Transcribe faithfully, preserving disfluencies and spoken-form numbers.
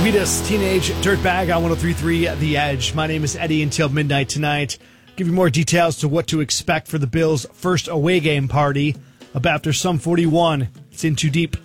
Wheatus, Teenage Dirtbag on one oh three point three The Edge. My name is Eddie until midnight tonight. Give you more details to what to expect for the Bills' first away game party. Up after some forty-one. It's In Too Deep.